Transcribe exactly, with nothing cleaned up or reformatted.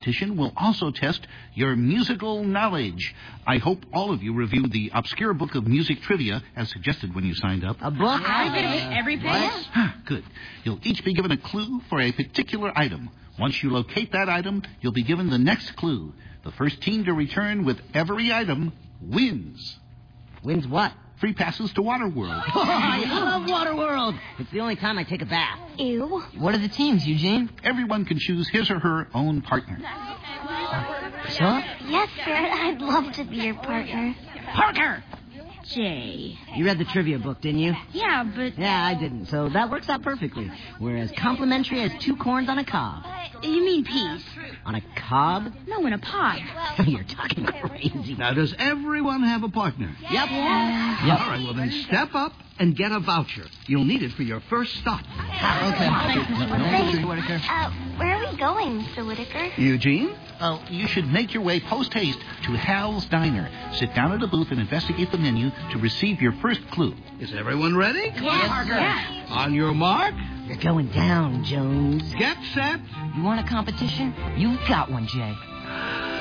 competition will also test your musical knowledge. I hope all of you reviewed the obscure book of music trivia as suggested when you signed up. A book? Every page? Good. You'll each be given a clue for a particular item. Once you locate that item, you'll be given the next clue. The first team to return with every item wins. Wins what? Free passes to Waterworld. Oh, I love Waterworld. It's the only time I take a bath. Ew. What are the teams, Eugene? Everyone can choose his or her own partner. Priscilla? Yes, sir. I'd love to be your partner. Parker! Jay. You read the trivia book, didn't you? Yeah, but... Yeah, I didn't, so that works out perfectly. We're as complimentary as two corns on a cob. You mean peas? On a cob? No, in a pod. You're talking crazy. Now, does everyone have a partner? Yep. Yeah. Yep. All right, well, then step up and get a voucher. You'll need it for your first stop. Okay. Thanks, Mister Thanks, Whitaker. Mister Whitaker. Uh, where are we going, Mister Whitaker? Eugene? Oh, you should make your way post-haste to Hal's Diner. Sit down at a booth and investigate the menu to receive your first clue. Is everyone ready? Yes, yeah. On your mark, You're going down, Jones. get set. You want a competition? You've got one, Jay.